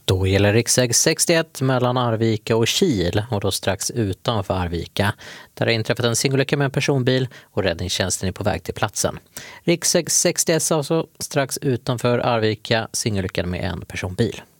Då gäller riksväg 61 mellan Arvika och Kil och då strax utanför Arvika. Där har inträffat en singelolycka med en personbil och räddningstjänsten är på väg till platsen. Riksväg 61 alltså strax utanför Arvika, singelolyckan med en personbil.